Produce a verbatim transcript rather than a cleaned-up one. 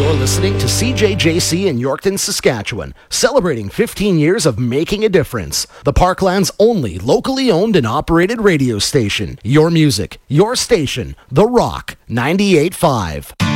You're listening to C J J C in Yorkton, Saskatchewan, celebrating fifteen years of making a difference. The Parkland's only locally owned and operated radio station. Your music, your station, The Rock ninety-eight point five.